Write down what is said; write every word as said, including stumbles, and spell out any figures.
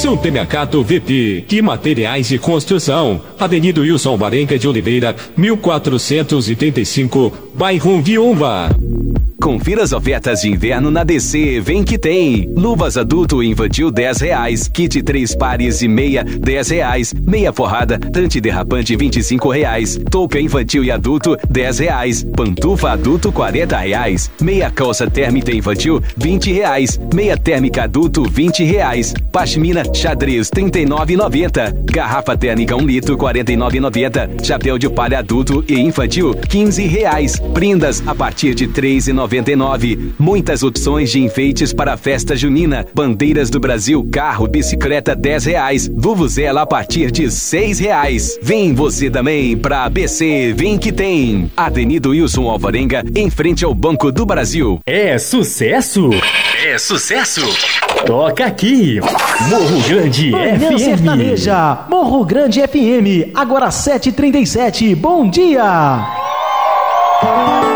Supermercado V P, que materiais de construção, Avenida Wilson Alvarenga de Oliveira, mil quatrocentos e trinta e cinco, bairro Viúva. Confira as ofertas de inverno na D C, vem que tem. Luvas adulto e infantil dez reais, kit três pares e meia dez reais, meia forrada antiderrapante vinte e cinco reais, touca infantil e adulto dez reais, pantufa adulto quarenta reais, meia calça térmica infantil vinte reais, meia térmica adulto vinte reais, pashmina xadrez trinta e nove reais e noventa centavos, garrafa térmica um litro quarenta e nove reais e noventa centavos, chapéu de palha adulto e infantil quinze reais, prendas a partir de três reais e noventa e nove centavos. Muitas opções de enfeites para a festa junina. Bandeiras do Brasil, carro, bicicleta dez reais. Vuvuzela a partir de seis reais. Vem você também pra A B C, vem que tem. Avenida Wilson Alvarenga, em frente ao Banco do Brasil. É sucesso? É sucesso? Toca aqui. Morro Grande Manhã F M. Sertaneja, Morro Grande F M, agora sete e trinta e sete. Bom dia!